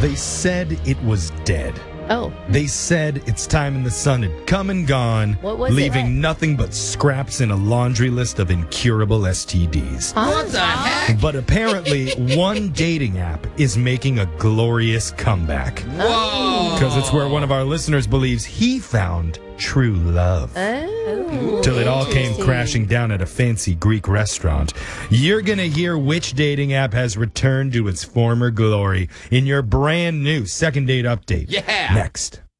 They said it was dead. Oh. They said its time in the sun had come and gone, What was it? leaving nothing but scraps in a laundry list of incurable STDs. What the heck? But apparently, one dating app is making a glorious comeback. Whoa. Because it's where one of our listeners believes he found true love. Oh. Till it all came Interesting. crashing down at a fancy Greek restaurant. You're going to hear which dating app has returned to its former glory in your brand new second date update. Yeah. Next.